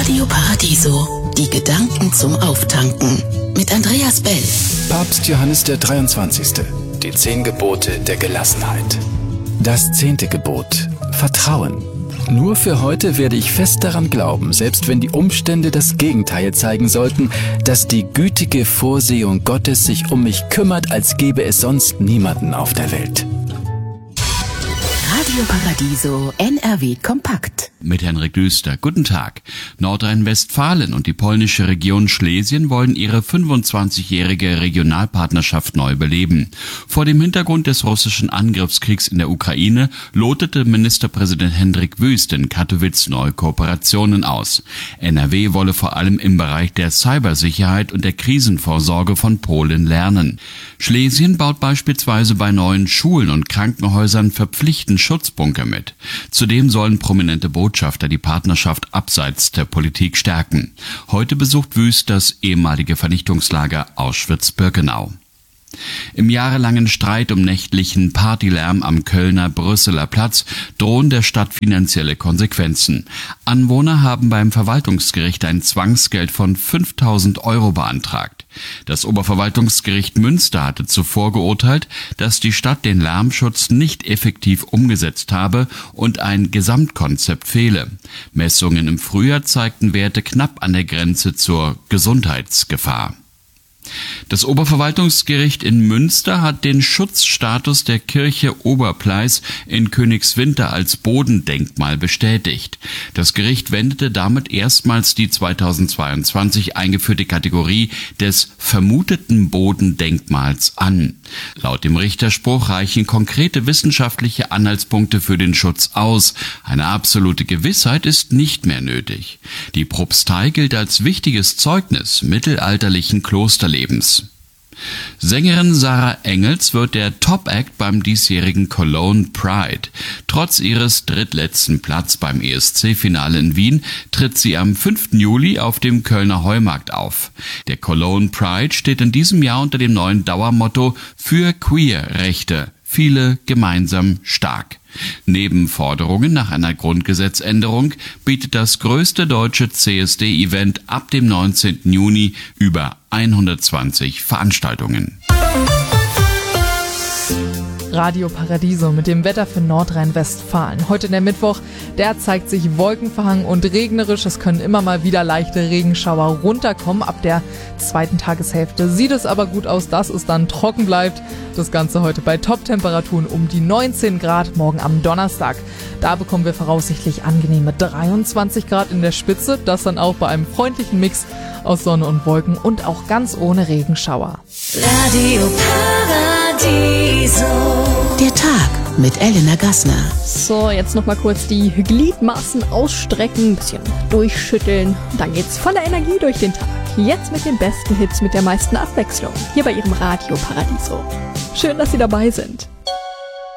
Radio Paradiso. Die Gedanken zum Auftanken. Mit Andreas Bell. Papst Johannes der 23. Die 10 Gebote der Gelassenheit. Das 10. Gebot. Vertrauen. Nur für heute werde ich fest daran glauben, selbst wenn die Umstände das Gegenteil zeigen sollten, dass die gütige Vorsehung Gottes sich um mich kümmert, als gäbe es sonst niemanden auf der Welt. Radio Paradiso NRW Kompakt. Mit Henrik Düster. Guten Tag. Nordrhein-Westfalen und die polnische Region Schlesien wollen ihre 25-jährige Regionalpartnerschaft neu beleben. Vor dem Hintergrund des russischen Angriffskriegs in der Ukraine lotete Ministerpräsident Hendrik Wüst in Katowice neue Kooperationen aus. NRW wolle vor allem im Bereich der Cybersicherheit und der Krisenvorsorge von Polen lernen. Schlesien baut beispielsweise bei neuen Schulen und Krankenhäusern verpflichtend Schutzbunker mit. Zudem sollen prominente Botschafter die Partnerschaft abseits der Politik stärken. Heute besucht Wüst das ehemalige Vernichtungslager Auschwitz-Birkenau. Im jahrelangen Streit um nächtlichen Partylärm am Kölner Brüsseler Platz drohen der Stadt finanzielle Konsequenzen. Anwohner haben beim Verwaltungsgericht ein Zwangsgeld von 5.000 € beantragt. Das Oberverwaltungsgericht Münster hatte zuvor geurteilt, dass die Stadt den Lärmschutz nicht effektiv umgesetzt habe und ein Gesamtkonzept fehle. Messungen im Frühjahr zeigten Werte knapp an der Grenze zur Gesundheitsgefahr. Das Oberverwaltungsgericht in Münster hat den Schutzstatus der Kirche Oberpleis in Königswinter als Bodendenkmal bestätigt. Das Gericht wendete damit erstmals die 2022 eingeführte Kategorie des vermuteten Bodendenkmals an. Laut dem Richterspruch reichen konkrete wissenschaftliche Anhaltspunkte für den Schutz aus. Eine absolute Gewissheit ist nicht mehr nötig. Die Propstei gilt als wichtiges Zeugnis mittelalterlichen Klosterlebens. Sängerin Sarah Engels wird der Top-Act beim diesjährigen Cologne Pride. Trotz ihres drittletzten Platz beim ESC-Finale in Wien tritt sie am 5. Juli auf dem Kölner Heumarkt auf. Der Cologne Pride steht in diesem Jahr unter dem neuen Dauermotto für Queer-Rechte. Viele gemeinsam stark. Neben Forderungen nach einer Grundgesetzänderung bietet das größte deutsche CSD-Event ab dem 19. Juni über 120 Veranstaltungen. Radio Paradiso mit dem Wetter für Nordrhein-Westfalen. Heute der Mittwoch, der zeigt sich wolkenverhangen und regnerisch. Es können immer mal wieder leichte Regenschauer runterkommen. Ab der zweiten Tageshälfte sieht es aber gut aus, dass es dann trocken bleibt. Das Ganze heute bei Top-Temperaturen um die 19 Grad, morgen am Donnerstag. Da bekommen wir voraussichtlich angenehme 23 Grad in der Spitze. Das dann auch bei einem freundlichen Mix aus Sonne und Wolken und auch ganz ohne Regenschauer. Radio Paradiso. Der Tag mit Elena Gassner. So, jetzt nochmal kurz die Gliedmaßen ausstrecken, ein bisschen durchschütteln. Dann geht's voller Energie durch den Tag. Jetzt mit den besten Hits, mit der meisten Abwechslung. Hier bei Ihrem Radio Paradiso. Schön, dass Sie dabei sind.